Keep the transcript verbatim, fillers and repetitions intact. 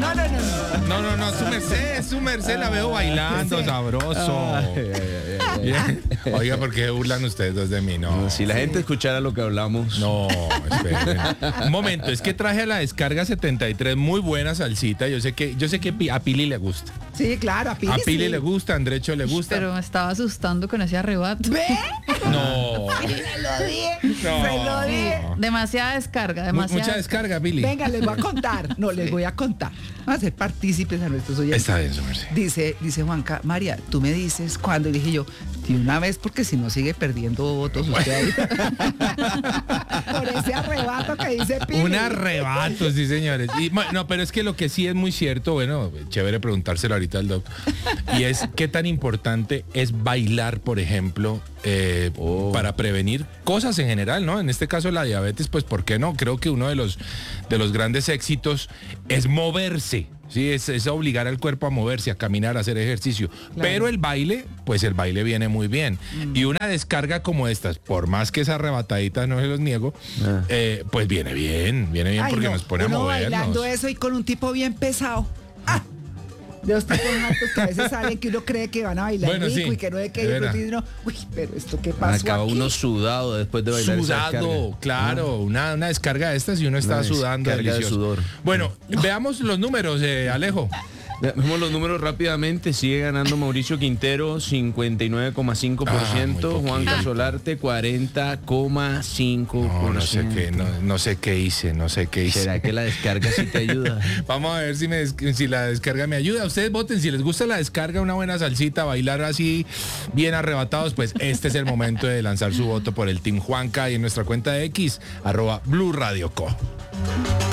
No, no, no. No, no, no, su merced, su merced la veo bailando, Sí. sabroso. Ay, ay, ay, ay. Bien. Oiga, ¿por qué burlan ustedes dos de mí? No. Si la gente escuchara lo que hablamos. No, esperen. Un momento, es que traje a la descarga setenta y tres muy buena salsita. Yo sé que, yo sé que pi- a Pili le gusta. Sí, claro, a Pili. A Pili sí. le gusta, a Andrecho le gusta. Pero me estaba asustando con ese arrebato. ¿Ve? No. Se lo dije. No. Se lo dije. Demasiada descarga, Mu- demasiada. Mucha descarga, Pili. Venga, les voy a contar. No, les voy a contar. Vamos a ser partícipes a nuestros oyentes. Está bien, su merced. Dice, dice Juanca, María, tú me dices cuándo. Y dije yo, de una vez, porque si no sigue perdiendo votos usted ahí. Por ese arrebato que dice Pili. Un arrebato, sí, señores. Y, no, pero es que lo que sí es muy cierto, bueno, chévere preguntárselo ahorita al doc, y es qué tan importante es bailar, por ejemplo, eh, Oh. para prevenir cosas en general, ¿no? En este caso la diabetes, pues, ¿por qué no? Creo que uno de los, de los grandes éxitos es moverse. Sí, es, es obligar al cuerpo a moverse, a caminar, a hacer ejercicio. Pero el baile, pues el baile viene muy bien. Mm. Y una descarga como estas, por más que esa arrebatadita no se los niego, Ah. eh, pues viene bien, viene bien Ay, porque no, nos pone a uno movernos. bailando eso y con un tipo bien pesado. ¡Ah! De los tipos altos que a veces salen que uno cree que van a bailar Bueno, rico sí, y que no es que de ellos verdad. dicen, no, uy, pero esto qué pasó Acaba aquí. uno sudado después de bailar esa Sudado, descarga. claro, una, una descarga de estas y uno está Una sudando descarga de delicioso. sudor. Bueno, veamos los números, eh, Alejo. Vemos los números rápidamente. Sigue ganando Mauricio Quintero, cincuenta y nueve coma cinco por ciento. Ah, muy Juan poquito. Casolarte, cuarenta coma cinco por ciento. No, no sé qué, no, no sé qué hice, no sé qué hice. ¿Será que la descarga sí te ayuda? Vamos a ver si, me des- si la descarga me ayuda. Ustedes voten, si les gusta la descarga, una buena salsita, bailar así bien arrebatados, pues este es el momento de lanzar su voto por el Team Juanca y en nuestra cuenta de X, arroba Blue Radio Co.